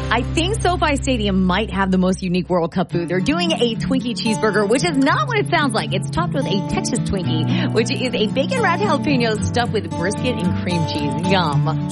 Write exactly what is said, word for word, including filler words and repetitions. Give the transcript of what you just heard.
I think SoFi Stadium might have the most unique World Cup food. They're doing a Twinkie cheeseburger, which is not what it sounds like. It's topped with a Texas Twinkie, which is a bacon wrapped jalapeno stuffed with brisket and cream cheese. Yum.